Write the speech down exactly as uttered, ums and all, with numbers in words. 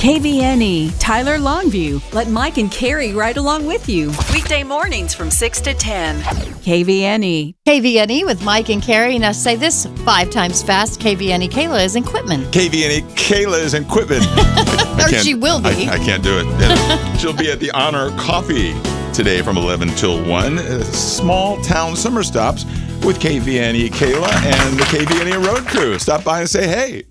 K V N E, Tyler Longview. Let Mike and Carrie ride along with you. Weekday mornings from six to ten. K V N E. K V N E with Mike and Carrie. Now say this five times fast. K V N E Kayla is in Quitman. K V N E Kayla is in Quitman. Or she will be. I, I can't do it. Yeah. She'll be at the Honor Coffee today from eleven till one. Uh, small town summer stops with K V N E Kayla and the K V N E Road Crew. Stop by and say hey.